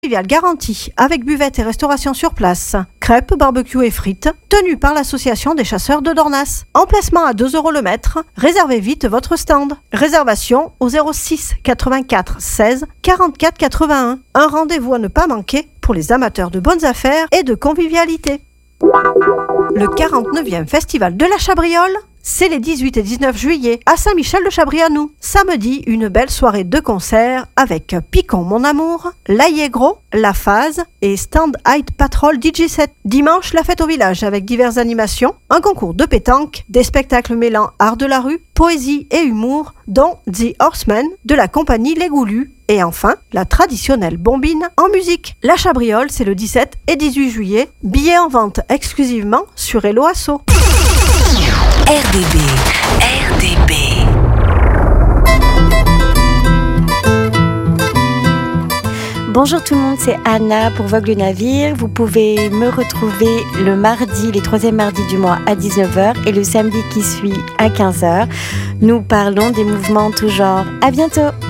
Convivial garanti, avec buvette et restauration sur place. Crêpes, barbecue et frites, tenu par l'association des chasseurs de Dornas. Emplacement à 2 € le mètre. Réservez vite votre stand. Réservation au 06 84 16 44 81. Un rendez-vous à ne pas manquer pour les amateurs de bonnes affaires et de convivialité. Le 49e Festival de la Chabriole, c'est les 18 et 19 juillet à Saint-Michel-de-Chabrianou. Samedi, une belle soirée de concert avec Picon Mon Amour, L'Aillé-Gros, La Phase et Stand Height Patrol DJ set. Dimanche, la fête au village avec diverses animations, un concours de pétanque, des spectacles mêlant art de la rue, poésie et humour, dont The Horsemen de la compagnie Les Goulus. Et enfin, la traditionnelle bombine en musique. La Chabriole, c'est le 17 et 18 juillet. Billets en vente exclusivement sur Hello Asso. RDB. Bonjour tout le monde, c'est Anna pour Vogue le Navire. Vous pouvez me retrouver le mardi, les 3e mardis du mois à 19h et le samedi qui suit à 15h. Nous parlons des mouvements en tout genre. À bientôt!